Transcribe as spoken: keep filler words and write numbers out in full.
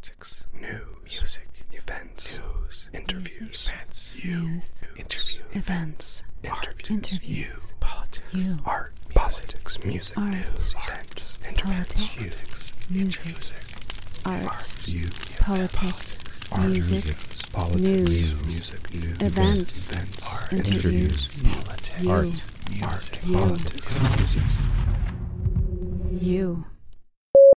politics, news, music, events, news, interviews, events, you, news, interview, events, interviews, interviews, you, politics, you, art, politics, music, art, news, events, interviews, politics, you, music, art, you, politics, art, music, politics, news, music, news, events, events, art, interviews, politics, you, art, music, you, politics, music. you.